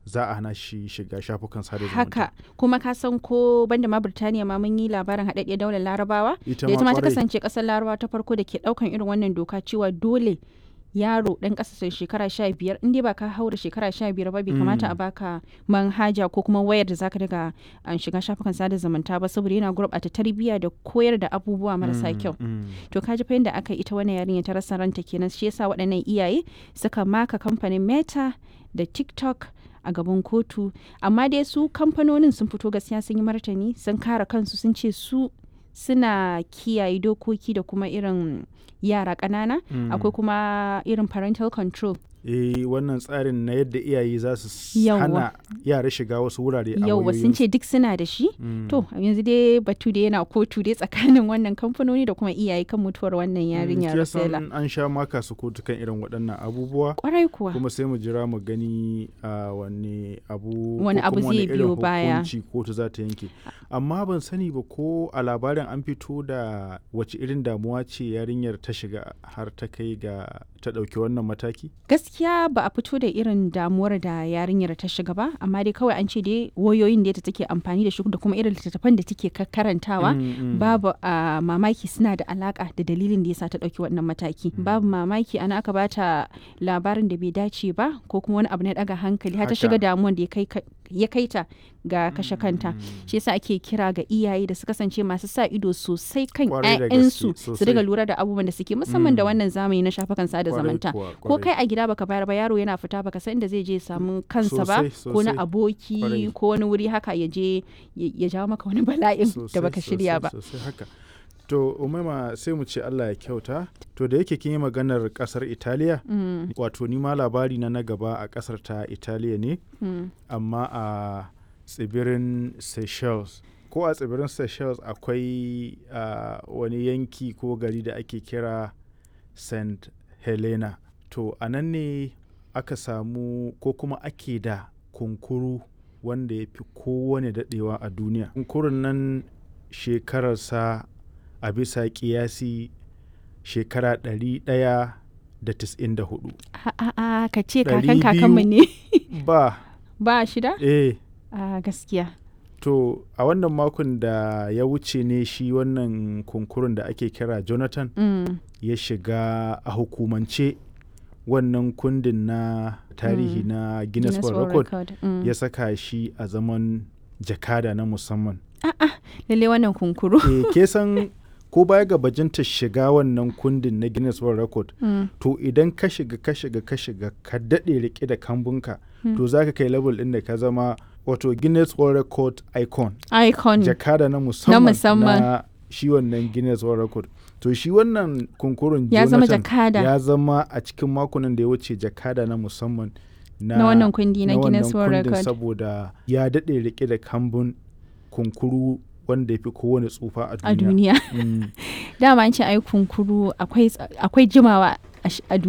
za a hana shi shiga shafukan sada zumunta. Haka kuma ka san ko banda ma Birtaniya ma mun yi labarin haɗaɗɗiyar daular Larabawa Ita da ita ma ta kwarai. kasance ƙasar Larabawa ta farko da ke ɗaukan irin wannan doka cewa dole yaro ɗan ƙasa shekara 15 in dai ba ka haura shekara 15 ba bai kamata a baka manhaja ko kuma wayar da zaka daga shiga shafukan sada zumunta ba saboda yana gurɓata tarbiyya da koyar da abubuwa marasa kyau. To ka ji fa yadda aka yi ita wannan yarinya ta rasa ranta kenan, shi yasa waɗannan iyaye suka maka kamfanin Meta da TikTok a gaban kotu, amma dai su kamfanonin sun fito gaskiya sun yi martani, sun kare kansu, sun ce su suna kiyaye dokoki da kuma irin yara ƙanana akwai kuma irin parental control. Wannan tsarin na yadda iyaye za su hana yara shiga wasu wurare a yauwa sun ce duk suna da shi. To yanzu dai batu da yana kotu dai tsakanin wannan kamfanoni da kuma iyaye kan mutuwar wannan yarinya Rosella. An sha maka su kotu kan irin waɗannan abubuwa. Kwarai kuwa. Kuma sai mu jira mu gani wani abu zai biyo baya. Hukunci kotu za ta yanke. Amma ban sani ba ko a labarin an fito da wace irin damuwa ce yarinyar ta shiga har ta kai ga ta ɗauki wannan mataki? Gaskiya ba a fito da irin damuwar da yarinyar ta shiga ba, amma dai kawai an ce dai wayoyin da take amfani da shi da kuma irin littattafan da take karantawa babu mamaki suna da alaka da dalilin da yasa ta ɗauki wannan mataki. Babu mamaki ana aka bata labarin da bai dace ba ko kuma wani abu na ɗaga hankali har ta shiga damuwar da ya kai ta ga kashe kanta. Shi yasa ake kira ga iyaye da su kasance masu sa ido sosai kan 'ya'yansu su riga lura da abubuwan da suke musamman da wannan zamani na shafukan sada zumunta. Ko kai a gida baka bayar ba yaro yana fita baka san inda zai je samu kansa ba ko na aboki ko wani wuri haka ya je ya jawo maka wani bala'in da baka shirya ba. To Umaima sai mu ce Allah ya kyauta. To da yake kin yi maganar kasar Italiya, wato ni ma labari na gaba a kasar ta Italiya ne, amma a tsibirin Seychelles. Ko a tsibirin Seychelles akwai wani yanki ko gari da ake kira St. Helena. To a nan ne aka samu ko kuma ake da kunkuru wanda ya fi kowane daɗewa a duniya. Kunkurun nan shekararsa a bisa kiyasi shekara 194. Ka ce kakan kakanmu ne? Ba shida? Gaskiya. To a wannan makon da ya wuce ne shi wannan kunkurun da ake kira Jonathan ya shiga a hukumance wannan kundin na tarihi na Guinness World Record ya saka shi a zaman jakada na musamman. Lalle wannan kunkuru. Ke san ko baya ga bajinta shiga wannan kundin na Guinness World Record to idan ka shiga ka daɗe rike da kambunka to za ka kai level ɗin da ka zama wato Guinness World Record icon jakada na musamman na shi wannan Guinness World Record. To shi wannan kunkurun ya zama jakada, ya zama a cikin makonan da ya wuce jakada na musamman na wannan kundi na Guinness World Record saboda ya daɗe rike da kambun kunkuru wanda ya fi kowane tsufa a duniya. Dama an ce ai kunkuru akwai jimawa a duniya.